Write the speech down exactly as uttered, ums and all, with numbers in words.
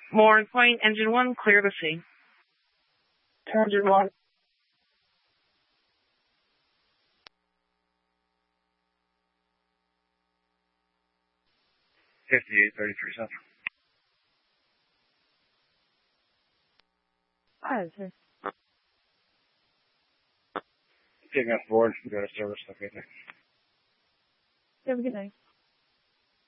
Mooring Point, engine one, clear to sea. Engine one. fifty-eight thirty-three south. Hi, sir. Taking off board, go to service located. You have a good night.